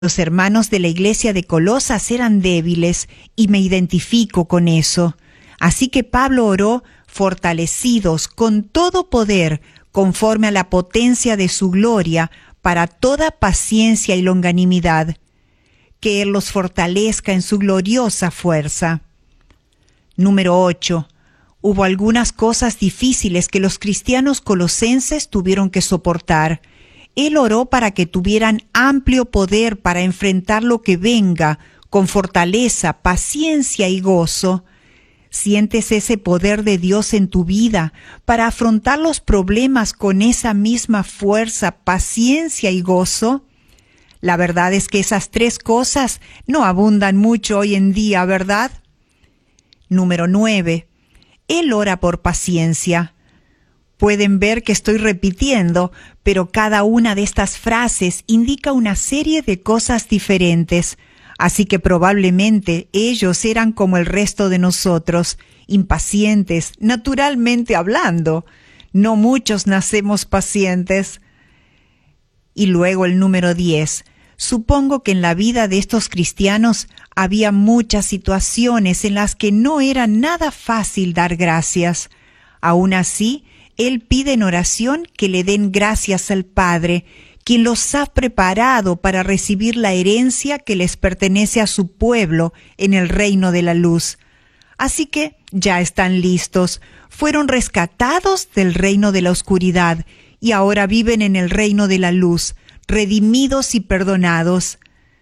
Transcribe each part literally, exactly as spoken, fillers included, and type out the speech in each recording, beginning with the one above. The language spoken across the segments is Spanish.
Los hermanos de la iglesia de Colosas eran débiles y me identifico con eso. Así que Pablo oró, fortalecidos con todo poder, conforme a la potencia de su gloria, para toda paciencia y longanimidad. Que Él los fortalezca en su gloriosa fuerza. Número ocho. Hubo algunas cosas difíciles que los cristianos colosenses tuvieron que soportar. Él oró para que tuvieran amplio poder para enfrentar lo que venga, con fortaleza, paciencia y gozo. ¿Sientes ese poder de Dios en tu vida para afrontar los problemas con esa misma fuerza, paciencia y gozo? La verdad es que esas tres cosas no abundan mucho hoy en día, ¿verdad? Número nueve. Él ora por paciencia. Pueden ver que estoy repitiendo, pero cada una de estas frases indica una serie de cosas diferentes, así que probablemente ellos eran como el resto de nosotros, impacientes, naturalmente hablando. No muchos nacemos pacientes. Y luego el número diez. Supongo que en la vida de estos cristianos había muchas situaciones en las que no era nada fácil dar gracias. Aún así, Él pide en oración que le den gracias al Padre, quien los ha preparado para recibir la herencia que les pertenece a su pueblo en el reino de la luz. Así que ya están listos, fueron rescatados del reino de la oscuridad y ahora viven en el reino de la luz, redimidos y perdonados.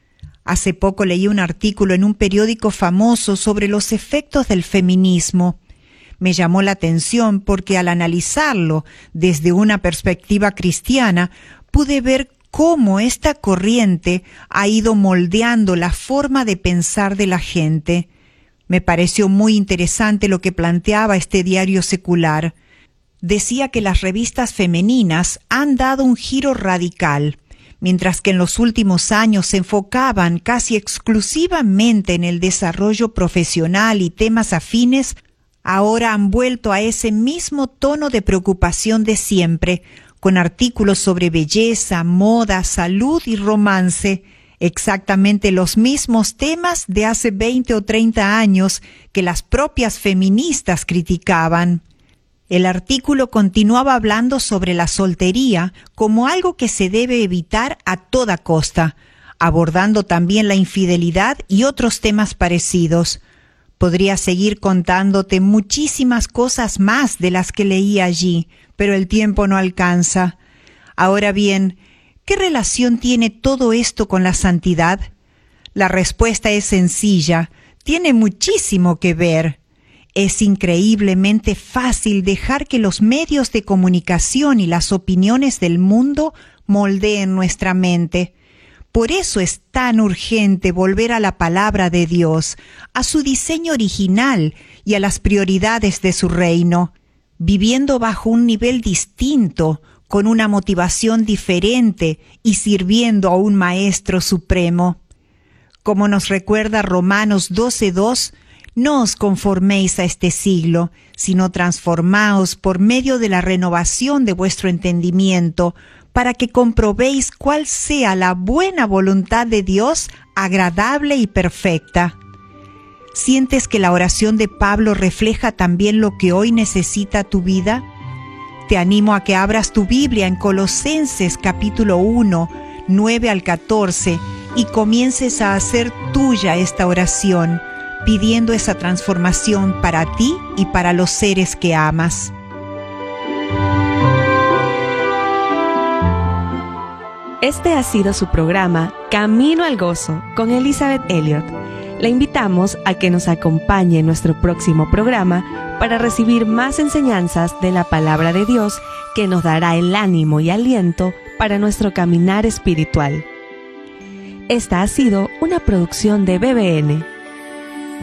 Hace poco leí un artículo en un periódico famoso sobre los efectos del feminismo. Me llamó la atención porque al analizarlo desde una perspectiva cristiana, pude ver cómo esta corriente ha ido moldeando la forma de pensar de la gente. Me pareció muy interesante lo que planteaba este diario secular. Decía que las revistas femeninas han dado un giro radical. Mientras que en los últimos años se enfocaban casi exclusivamente en el desarrollo profesional y temas afines, ahora han vuelto a ese mismo tono de preocupación de siempre, con artículos sobre belleza, moda, salud y romance, exactamente los mismos temas de hace veinte o treinta años que las propias feministas criticaban. El artículo continuaba hablando sobre la soltería como algo que se debe evitar a toda costa, abordando también la infidelidad y otros temas parecidos. Podría seguir contándote muchísimas cosas más de las que leí allí, pero el tiempo no alcanza. Ahora bien, ¿qué relación tiene todo esto con la santidad? La respuesta es sencilla, tiene muchísimo que ver. Es increíblemente fácil dejar que los medios de comunicación y las opiniones del mundo moldeen nuestra mente. Por eso es tan urgente volver a la palabra de Dios, a su diseño original y a las prioridades de su reino, viviendo bajo un nivel distinto, con una motivación diferente y sirviendo a un Maestro Supremo. Como nos recuerda Romanos doce dos, no os conforméis a este siglo, sino transformaos por medio de la renovación de vuestro entendimiento, para que comprobéis cuál sea la buena voluntad de Dios, agradable y perfecta. ¿Sientes que la oración de Pablo refleja también lo que hoy necesita tu vida? Te animo a que abras tu Biblia en Colosenses capítulo uno, nueve al catorce, y comiences a hacer tuya esta oración, pidiendo esa transformación para ti y para los seres que amas. Este ha sido su programa Camino al Gozo con Elizabeth Elliot. La invitamos a que nos acompañe en nuestro próximo programa para recibir más enseñanzas de la palabra de Dios que nos dará el ánimo y aliento para nuestro caminar espiritual. Esta ha sido una producción de B B N.